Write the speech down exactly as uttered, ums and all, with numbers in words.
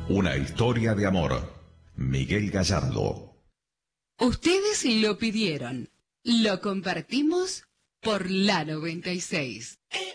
Una historia de amor. Miguel Gallardo. Ustedes lo pidieron. Lo compartimos por la noventa y seis.